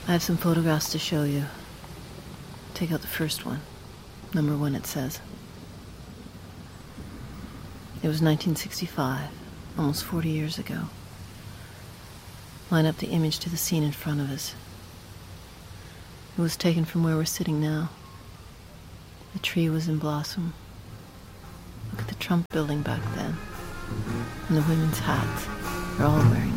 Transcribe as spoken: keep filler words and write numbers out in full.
I have some photographs to show you. Take out the first one. Number one, it says. It was nineteen sixty-five, almost forty years ago. Line up the image to the scene in front of us. It was taken from where we're sitting now. The tree was in blossom. Look at the Trump building back then. And the women's hats. They're all wearing